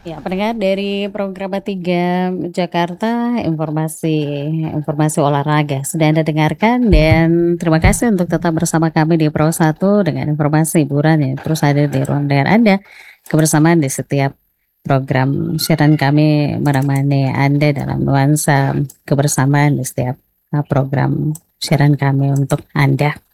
Ya, pendengar dari program Tiga Jakarta, informasi olahraga sudah Anda dengarkan dan terima kasih untuk tetap bersama kami di Pro 1 dengan informasi hiburan yang terus hadir di ruang dengar Anda. Kebersamaan di setiap program siaran kami menemani Anda dalam nuansa kebersamaan di setiap program siaran kami untuk Anda.